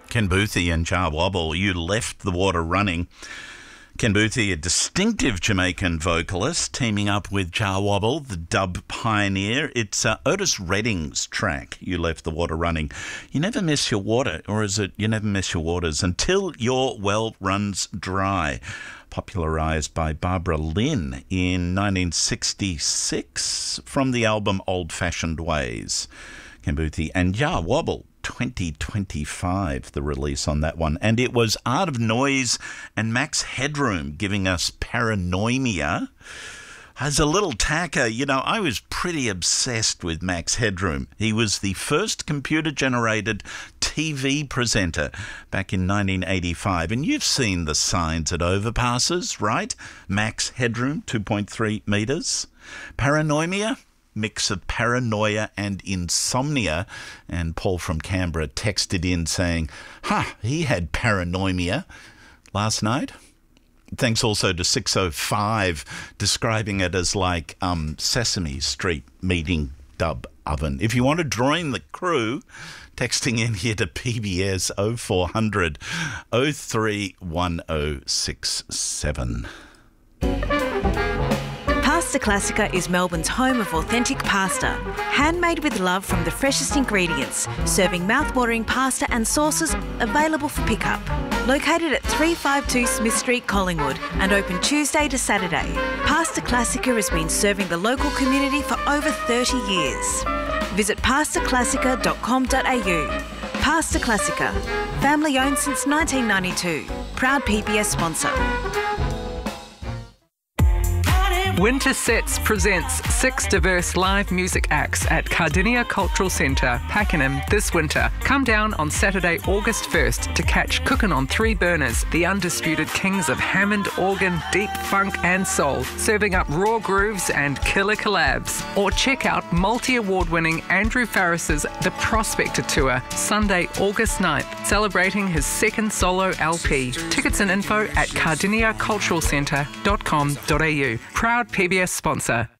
Ken Boothie and Jah Wobble, You Left the Water Running. Ken Boothie, a distinctive Jamaican vocalist, teaming up with Jah Wobble, the dub pioneer. It's Otis Redding's track, You Left the Water Running. You never miss your water, or is it you never miss your waters until your well runs dry? Popularised by Barbara Lynn in 1966 from the album Old Fashioned Ways. Ken Boothie and Jah Wobble. 2025, the release on that one. And it was Art of Noise and Max Headroom giving us Paranoimia. As a little tacker, I was pretty obsessed with Max Headroom. He was the first computer-generated TV presenter back in 1985. And you've seen the signs at overpasses, right? Max Headroom, 2.3 metres. Paranoimia? Mix of paranoia and insomnia. And Paul from Canberra texted in saying, he had paranoimia last night. Thanks also to 605 describing it as like Sesame Street meeting dub oven. If you want to join the crew, texting in here to PBS 0400 031067. Pasta Classica is Melbourne's home of authentic pasta, handmade with love from the freshest ingredients, serving mouth-watering pasta and sauces available for pickup. Located at 352 Smith Street, Collingwood, and open Tuesday to Saturday, Pasta Classica has been serving the local community for over 30 years. Visit pastaclassica.com.au. Pasta Classica, family owned since 1992, proud PBS sponsor. Winter Sets presents 6 diverse live music acts at Cardinia Cultural Centre, Pakenham this winter. Come down on Saturday, August 1st to catch Cookin' on 3 Burners, the undisputed kings of Hammond, organ, deep funk and soul, serving up raw grooves and killer collabs. Or check out multi-award-winning Andrew Farris's The Prospector Tour, Sunday, August 9th, celebrating his 2nd solo LP. Tickets and info at cardiniaculturalcentre.com.au. Proud PBS sponsor.